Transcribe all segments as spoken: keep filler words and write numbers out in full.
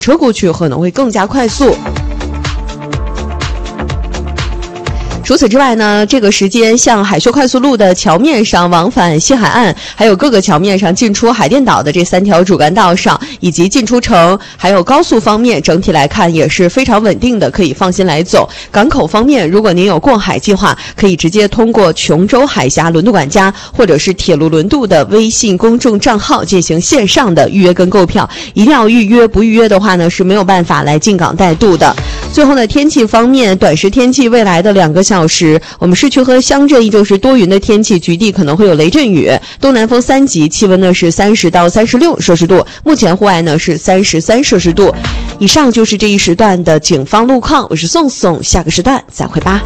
车过去可能会更加快速。除此之外呢，这个时间像海修快速路的桥面上往返西海岸，还有各个桥面上进出海淀岛的这三条主干道上，以及进出城，还有高速方面，整体来看也是非常稳定的，可以放心来走。港口方面，如果您有过海计划，可以直接通过琼州海峡轮渡管家或者是铁路轮渡的微信公众账号进行线上的预约跟购票，一定要预约，不预约的话呢是没有办法来进港带渡的。最后呢，天气方面，短时天气未来的两个小时，我们市区和乡镇依旧是多云的天气，局地可能会有雷阵雨，东南风三级，气温呢是三十到三十六摄氏度，目前户外呢是三十三摄氏度。以上就是这一时段的警方路况，我是宋宋，下个时段再会吧。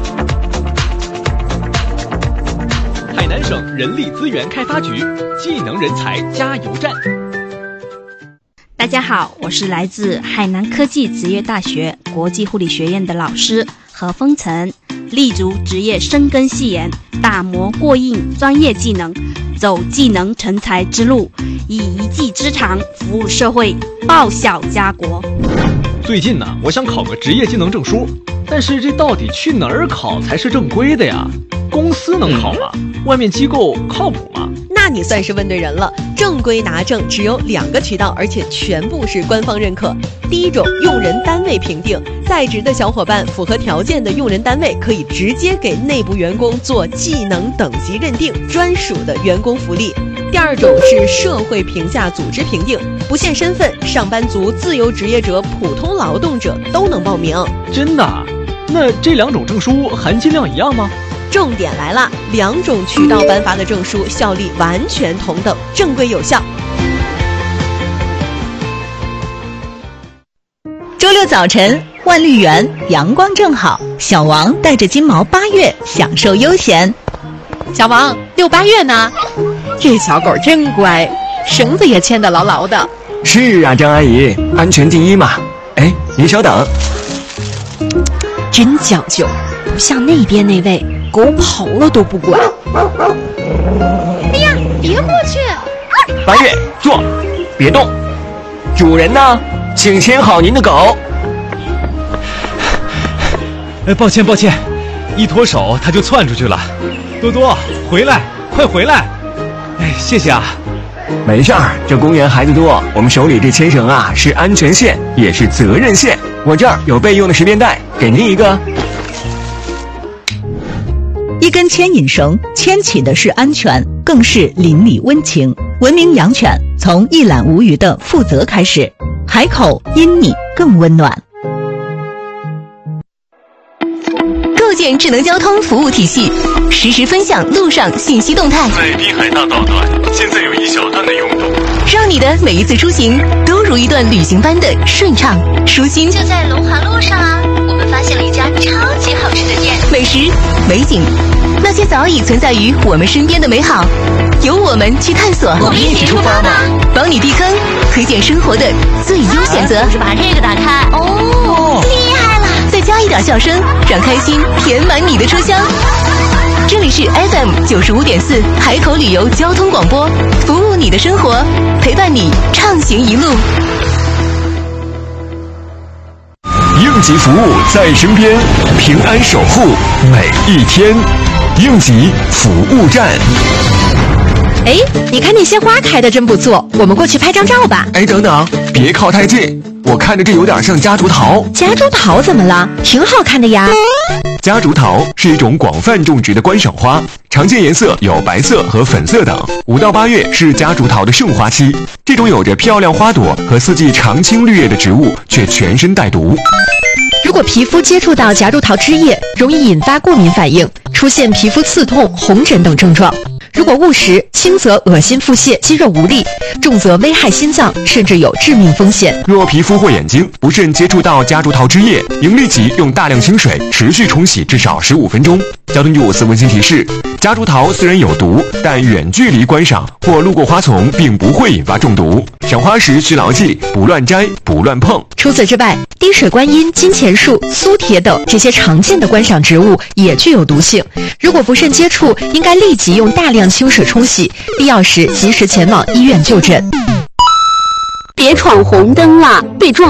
海南省人力资源开发局技能人才加油站。 大家好，我是来自海南科技职业大学国际护理学院的老师何风晨，立足职业深耕细研，打磨过硬专业技能，走技能成才之路，以一技之长服务社会，报效家国。 最近呢，我想考个职业技能证书，但是这到底去哪儿考才是正规的呀？公司能考吗？外面机构靠谱吗？ 那你算是问对人了。正规拿证只有两个渠道，而且全部是官方认可。第一种，用人单位评定，在职的小伙伴符合条件的用人单位可以直接给内部员工做技能等级认定，专属的员工福利。第二种是社会评价组织评定，不限身份，上班族、自由职业者、普通劳动者都能报名。 真的？那这两种证书含金量一样吗？ 重点来了，两种渠道颁发的证书效力完全同等，正规有效。 周六早晨，万绿园阳光正好，小王带着金毛八月享受悠闲。 小王，遛八月呢？这小狗真乖，绳子也牵得牢牢的。 是啊，张阿姨，安全第一嘛。哎，您稍等。 真讲究，不像那边那位狗跑了都不管。 哎呀，别过去！ 八月，坐，别动。主人呢？请牵好您的狗。 哎，抱歉抱歉，一脱手它就窜出去了。多多，回来，快回来！哎，谢谢啊。 没事儿，这公园孩子多，我们手里这牵绳啊是安全线，也是责任线。我这儿有备用的十连带，给您一个。 一根牵引绳，牵起的是安全，更是邻里温情。文明养犬，从一览无余的负责开始，海口因你更温暖。 构建智能交通服务体系，实时分享路上信息动态。 在滨海大道段，现在有一小段的拥堵， 让你的每一次出行都如一段旅行般的顺畅舒心。 就在龙华路上啊，我们发现了一家超级好吃的店， 美食、美景，那些早已存在于我们身边的美好，由我们去探索。 我们一起出发吧！ 帮你避坑，推荐生活的最优选择。 就是把这个打开。哦，厉害了！ 再加一点笑声，让开心填满你的车厢。这里是 F M 九十五点四海口旅游交通广播，服务你的生活，陪伴你畅行一路。 应急服务在身边，平安守护每一天。应急服务站。 哎，你看那些花开得真不错，我们过去拍张照吧。 哎，等等，别靠太近，我看着这有点像夹竹桃。 夹竹桃怎么了？挺好看的呀。 夹竹桃是一种广泛种植的观赏花，常见颜色有白色和粉色等。五到八月是夹竹桃的盛花期，这种有着漂亮花朵和四季常青绿叶的植物，却全身带毒。 如果皮肤接触到夹竹桃枝叶，容易引发过敏反应，出现皮肤刺痛、红疹等症状。如果误食，轻则恶心腹泻、肌肉无力，重则危害心脏，甚至有致命风险。 若皮肤或眼睛不慎接触到夹竹桃枝叶，应立即用大量清水持续冲洗至少十五分钟。交通局五四温馨提示：夹竹桃虽然有毒，但远距离观赏或路过花丛并不会引发中毒。赏花时需牢记：不乱摘，不乱碰。 除此之外，滴水观音、金钱树、苏铁等这些常见的观赏植物也具有毒性。如果不慎接触，应该立即用大量清水冲洗，必要时及时前往医院就诊。 别闯红灯了，被撞